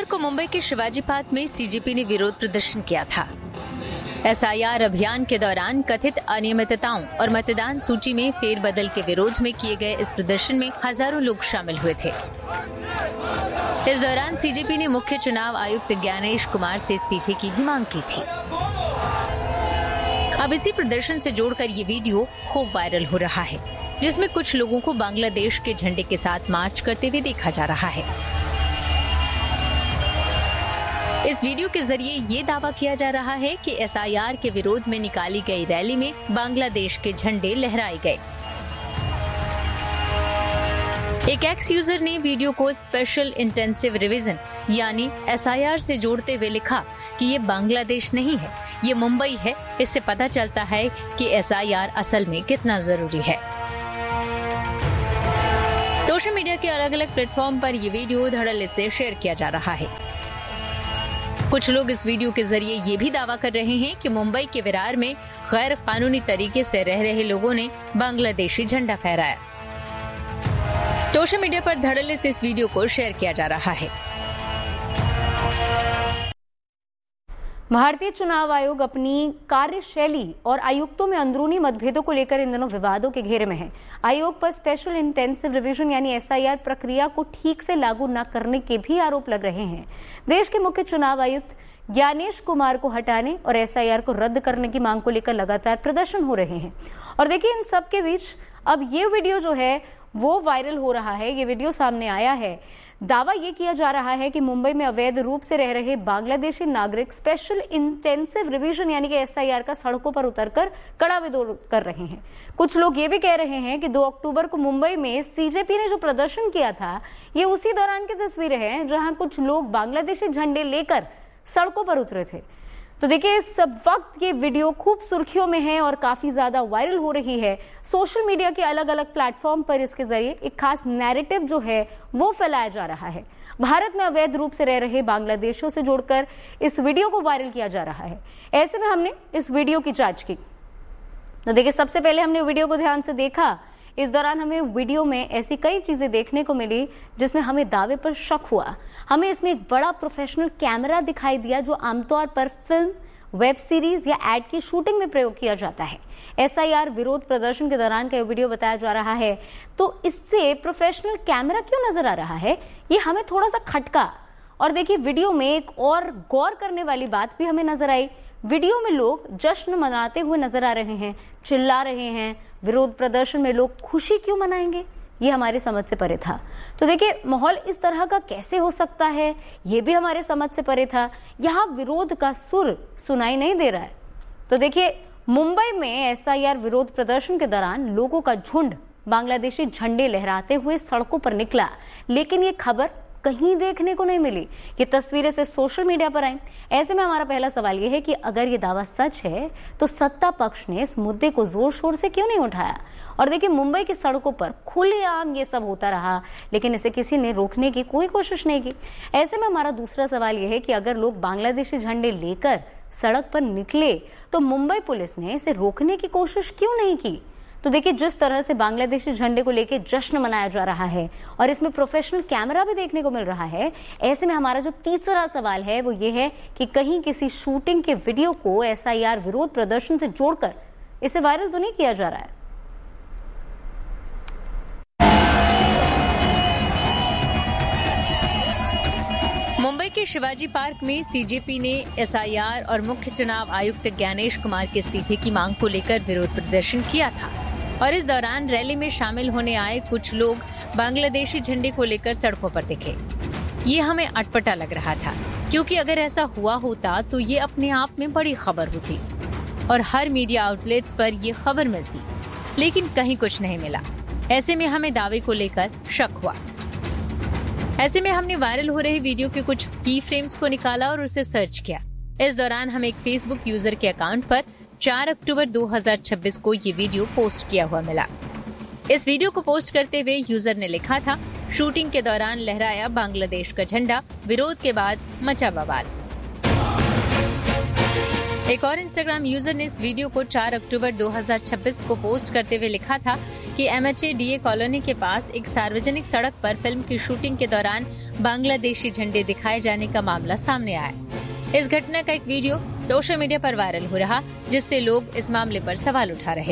को मुंबई के शिवाजी पार्क में सीजेपी ने विरोध प्रदर्शन किया था। एसआईआर अभियान के दौरान कथित अनियमितताओं और मतदान सूची में फेरबदल के विरोध में किए गए इस प्रदर्शन में हजारों लोग शामिल हुए थे। इस दौरान सीजेपी ने मुख्य चुनाव आयुक्त ज्ञानेश कुमार से इस्तीफे की भी मांग की थी। अब इसी प्रदर्शन से जोड़कर ये वीडियो खूब वायरल हो रहा है, जिसमें कुछ लोगों को बांग्लादेश के झंडे के साथ मार्च करते हुए देखा जा रहा है। इस वीडियो के जरिए ये दावा किया जा रहा है कि एसआईआर के विरोध में निकाली गई रैली में बांग्लादेश के झंडे लहराए गए। एक एक्स यूजर ने वीडियो को स्पेशल इंटेंसिव रिवीजन यानी एसआईआर से जोड़ते हुए लिखा कि ये बांग्लादेश नहीं है, ये मुंबई है। इससे पता चलता है कि एसआईआर असल में कितना जरूरी है। सोशल मीडिया के अलग अलग प्लेटफॉर्म पर ये वीडियो धड़ल्ले से शेयर किया जा रहा है। कुछ लोग इस वीडियो के जरिए ये भी दावा कर रहे हैं कि मुंबई के विरार में गैर कानूनी तरीके से रह रहे लोगों ने बांग्लादेशी झंडा फहराया। सोशल मीडिया पर धड़ल्ले से इस वीडियो को शेयर किया जा रहा है। भारतीय चुनाव आयोग अपनी कार्यशैली और आयुक्तों में अंदरूनी मतभेदों को लेकर इन दिनों विवादों के घेरे में है। आयोग पर स्पेशल इंटेंसिव रिवीजन यानी एसआईआर प्रक्रिया को ठीक से लागू न करने के भी आरोप लग रहे हैं। देश के मुख्य चुनाव आयुक्त ज्ञानेश कुमार को हटाने और एसआईआर को रद्द करने की मांग को लेकर लगातार प्रदर्शन हो रहे हैं। और देखिए, इन सब के बीच अब ये वीडियो जो है वो वायरल हो रहा है। ये वीडियो सामने आया है। दावा ये किया जा रहा है कि मुंबई में अवैध रूप से रह रहे बांग्लादेशी नागरिक स्पेशल इंटेंसिव रिवीजन यानी कि एसआईआर का सड़कों पर उतरकर कड़ा विरोध कर रहे हैं। कुछ लोग ये भी कह रहे हैं कि 2 अक्टूबर को मुंबई में सीजेपी ने जो प्रदर्शन किया था, ये उसी दौरान की तस्वीरें हैं जहां कुछ लोग बांग्लादेशी झंडे लेकर सड़कों पर उतरे थे। तो देखिए, इस वक्त ये वीडियो खूब सुर्खियों में है और काफी ज्यादा वायरल हो रही है। सोशल मीडिया के अलग अलग प्लेटफॉर्म पर इसके जरिए एक खास नैरेटिव जो है वो फैलाया जा रहा है। भारत में अवैध रूप से रह रहे बांग्लादेशियों से जोड़कर इस वीडियो को वायरल किया जा रहा है। ऐसे में हमने इस वीडियो की जांच की। तो देखिए, सबसे पहले हमने वीडियो को ध्यान से देखा। इस दौरान हमें वीडियो में ऐसी कई चीजें देखने को मिली जिसमें हमें दावे पर शक हुआ। हमें इसमें एक बड़ा प्रोफेशनल कैमरा दिखाई दिया जो आमतौर पर फिल्म, वेब सीरीज या एड की शूटिंग में प्रयोग किया जाता है। एसआईआर विरोध प्रदर्शन के दौरान का वीडियो बताया जा रहा है। तो इससे प्रोफेशनल कैमरा क्यों नजर आ रहा है, ये हमें थोड़ा सा खटका। और देखिए, वीडियो में एक और गौर करने वाली बात भी हमें नजर आई। वीडियो में लोग जश्न मनाते हुए नजर आ रहे हैं, चिल्ला रहे हैं। विरोध प्रदर्शन में लोग खुशी क्यों मनाएंगे, ये हमारी समझ से परे था। तो देखिए, माहौल इस तरह का कैसे हो सकता है, ये भी हमारे समझ से परे था। यहाँ विरोध का सुर सुनाई नहीं दे रहा है। तो देखिए, मुंबई में एसआईआर विरोध प्रदर्शन के दौरान लोगों का झुंड बांग्लादेशी झंडे लहराते हुए सड़कों पर निकला, लेकिन ये खबर कहीं देखने को नहीं मिली। ये तस्वीरें से सोशल मीडिया पर आई। ऐसे में हमारा पहला सवाल ये है कि अगर ये दावा सच है तो सत्ता पक्ष ने इस मुद्दे को जोर शोर से क्यों नहीं उठाया। और देखिए, मुंबई की सड़कों पर खुलेआम ये सब होता रहा, लेकिन इसे किसी ने रोकने की कोई कोशिश नहीं की। ऐसे में हमारा दूसरा सवाल ये है कि अगर लोग बांग्लादेशी झंडे लेकर सड़क पर निकले तो मुंबई पुलिस ने इसे रोकने की कोशिश क्यों नहीं की। तो देखिए, जिस तरह से बांग्लादेशी झंडे को लेकर जश्न मनाया जा रहा है और इसमें प्रोफेशनल कैमरा भी देखने को मिल रहा है, ऐसे में हमारा जो तीसरा सवाल है वो ये है कि कहीं किसी शूटिंग के वीडियो को एसआईआर विरोध प्रदर्शन से जोड़कर इसे वायरल तो नहीं किया जा रहा है। मुंबई के शिवाजी पार्क में सीजेपी ने एसआईआर और मुख्य चुनाव आयुक्त ज्ञानेश कुमार के इस्तीफे की मांग को लेकर विरोध प्रदर्शन किया था। और इस दौरान रैली में शामिल होने आए कुछ लोग बांग्लादेशी झंडे को लेकर सड़कों पर दिखे। ये हमें अटपटा लग रहा था, क्योंकि अगर ऐसा हुआ होता तो ये अपने आप में बड़ी खबर होती और हर मीडिया आउटलेट्स पर ये खबर मिलती, लेकिन कहीं कुछ नहीं मिला। ऐसे में हमें दावे को लेकर शक हुआ। ऐसे में हमने वायरल हो रहे वीडियो के कुछ की फ्रेम्स को निकाला और उसे सर्च किया। इस दौरान हमें एक फेसबुक यूजर के अकाउंट पर 4 अक्टूबर 2026 को ये वीडियो पोस्ट किया हुआ मिला। इस वीडियो को पोस्ट करते हुए यूजर ने लिखा था, शूटिंग के दौरान लहराया बांग्लादेश का झंडा, विरोध के बाद मचा बवाल। एक और इंस्टाग्राम यूजर ने इस वीडियो को 4 अक्टूबर 2026 को पोस्ट करते हुए लिखा था कि MHA-DA कॉलोनी के पास एक सार्वजनिक सड़क पर फिल्म की शूटिंग के दौरान बांग्लादेशी झंडे दिखाए जाने का मामला सामने आया। इस घटना का एक वीडियो सोशल मीडिया पर वायरल हो रहा, जिससे लोग इस मामले पर सवाल उठा रहे।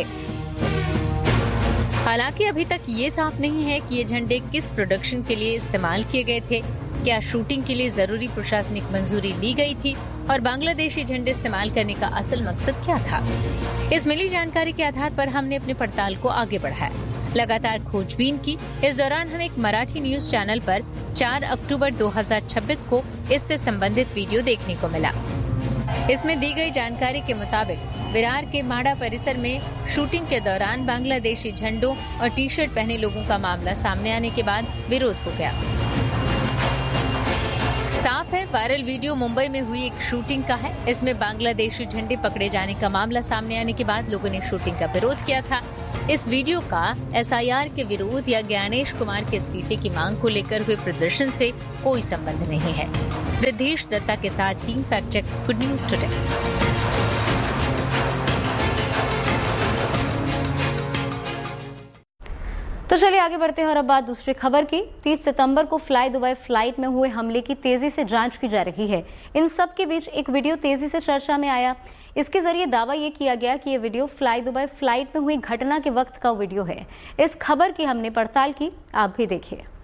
हालांकि अभी तक ये साफ नहीं है कि ये झंडे किस प्रोडक्शन के लिए इस्तेमाल किए गए थे, क्या शूटिंग के लिए जरूरी प्रशासनिक मंजूरी ली गई थी और बांग्लादेशी झंडे इस्तेमाल करने का असल मकसद क्या था। इस मिली जानकारी के आधार पर हमने अपनी पड़ताल को आगे बढ़ाया, लगातार खोजबीन की। इस दौरान हमें एक मराठी न्यूज चैनल पर 4 अक्टूबर 2026 को इससे संबंधित वीडियो देखने को मिला। इसमें दी गई जानकारी के मुताबिक विरार के माड़ा परिसर में शूटिंग के दौरान बांग्लादेशी झंडों और टी-शर्ट पहने लोगों का मामला सामने आने के बाद विरोध हो गया। साफ है, वायरल वीडियो मुंबई में हुई एक शूटिंग का है। इसमें बांग्लादेशी झंडे पकड़े जाने का मामला सामने आने के बाद लोगों ने शूटिंग का विरोध किया था। इस वीडियो का SIR के विरोध या ज्ञानेश कुमार के इस्तीफे की मांग को लेकर हुए प्रदर्शन से कोई संबंध नहीं है। रिद्धेश दत्ता के साथ team fact check, good news today. तो चलिए आगे बढ़ते हैं और अब बात दूसरी खबर की। 30 सितंबर को फ्लाई दुबई फ्लाइट में हुए हमले की तेजी से जांच की जा रही है। इन सब के बीच एक वीडियो तेजी से चर्चा में आया। इसके जरिए दावा ये किया गया कि ये वीडियो फ्लाई दुबई फ्लाइट में हुई घटना के वक्त का वीडियो है। इस खबर की हमने पड़ताल की, आप भी देखिए।